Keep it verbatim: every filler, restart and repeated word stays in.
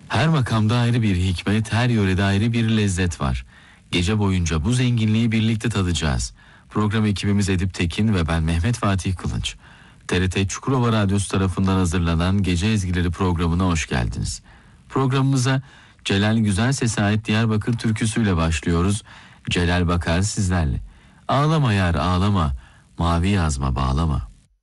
Her makamda ayrı bir hikmet, her yörede ayrı bir lezzet var. Gece boyunca bu zenginliği birlikte tadacağız. Program ekibimiz Edip Tekin ve ben Mehmet Fatih Kılınç. T R T Çukurova Radyosu tarafından hazırlanan Gece Ezgileri programına hoş geldiniz. Programımıza Celal Güzelses'e ait Diyarbakır türküsüyle başlıyoruz. Celal Bakar sizlerle. Ağlama yar ağlama, mavi yazma bağlama.